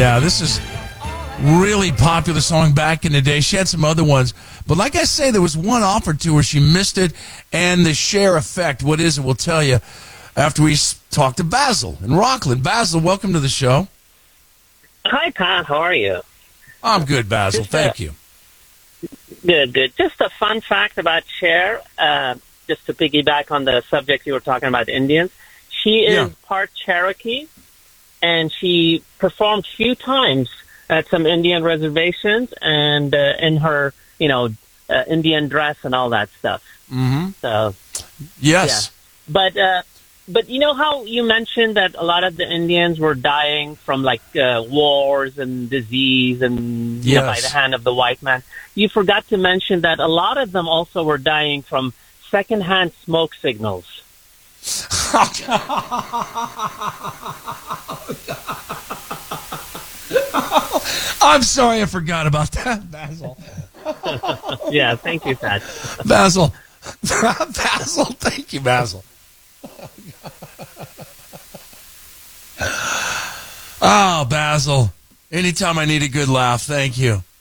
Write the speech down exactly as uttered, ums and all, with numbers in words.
Yeah, this is really popular song back in the day. She had some other ones. But like I say, there was one offered to her. She missed it. And the Cher effect, what is it, we'll tell you after we talk to Basil in Rockland. Basil, welcome to the show. Hi, Pat. How are you? I'm good, Basil. Just Thank a, you. Good, good. Just a fun fact about Cher, uh, just to piggyback on the subject you were talking about, Indians. She is Yeah. part Cherokee, and she performed a few times at some Indian reservations and uh, in her, you know, uh, Indian dress and all that stuff. Mm-hmm. So, Yes. yeah. But, uh, but you know how you mentioned that a lot of the Indians were dying from, like, uh, wars and disease and, you know, by Yes. the hand of the white man? You forgot to mention that a lot of them also were dying from secondhand smoke signals. I'm sorry I forgot about that, Basil. Yeah, thank you, Pat. Basil. Basil, thank you, Basil. Oh, Basil. Anytime I need a good laugh, thank you.